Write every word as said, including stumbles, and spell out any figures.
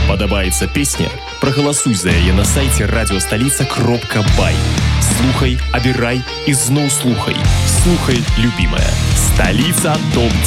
Падабаецца песня? Прагаласуй за яе на сайце радиостолица кропка бай. Слухай, абірай і зноў слухай. Слухай, любимая. Столица топ